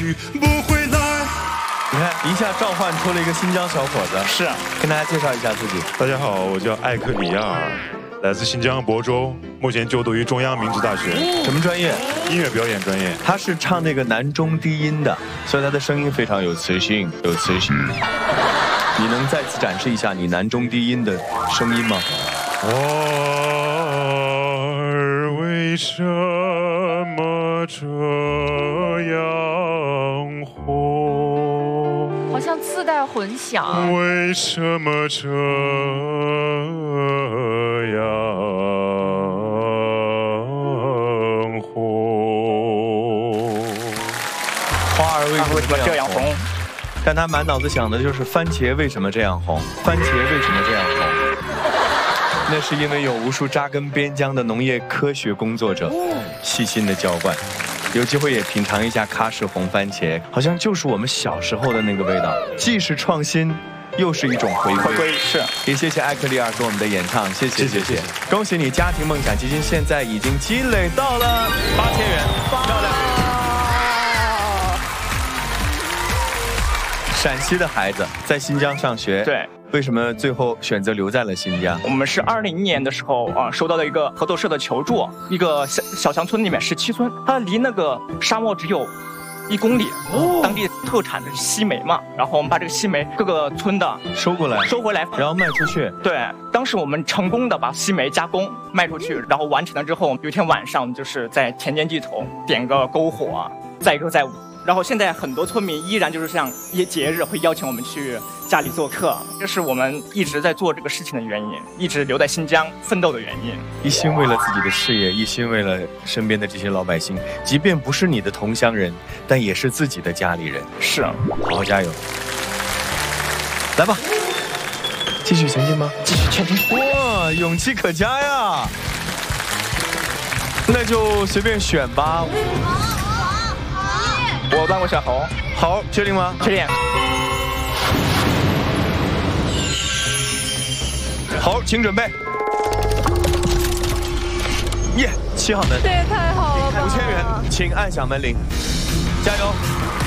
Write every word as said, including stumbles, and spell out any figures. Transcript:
去不回来。 你看，一下召唤出了一个新疆小伙子。 是， 跟大家介绍一下自己。 大家好，我叫艾克里亚尔，来自新疆亳州，目前就读于中央民族大学。 什么专业？ 音乐表演专业。 他是唱那个男中低音的，所以他的声音非常有磁性，有磁性。你能再次展示一下你男中低音的声音吗？ 花儿为什么这样红？ 好像自带混响。 为什么这样红？ 花儿为什么这样红？但他满脑子想的就是番茄为什么这样红？番茄为什么这样红？那是因为有无数扎根边疆的农业科学工作者细心的浇灌。有机会也品尝一下喀什红番茄，好像就是我们小时候的那个味道，既是创新，又是一种回归。 回归是。 也谢谢艾克利尔给我们的演唱，谢谢谢谢。恭喜你，家庭梦想基金现在已经积累到了八千元，漂亮。陕西的孩子在新疆上学， 对， 为什么最后选择留在了新疆？ 我们是二零年的时候啊、呃，收到了一个合作社的求助，一个小小乡村里面十七村，它离那个沙漠只有一公里，哦、当地特产的是西梅嘛，然后我们把这个西梅各个村的收过来， 收回来， 然后卖出去。 对，当时我们成功的把西梅加工卖出去，然后完成了之后，有一天晚上就是在田间地头点个篝火，载歌载舞。然后现在很多村民依然就是像一些节日会邀请我们去家里做客，这是我们一直在做这个事情的原因，一直留在新疆奋斗的原因。 一心为了自己的事业，一心为了身边的这些老百姓，即便不是你的同乡人，但也是自己的家里人。 是， 好好加油！来吧，继续前进吗？ 继续前进。 哇，勇气可嘉呀！那就随便选吧。 我帮我选猴。 好，确定吗？ 确定。 好，请准备。耶，七号门。 这也太好了吧！ 五千元，请按响门铃，加油！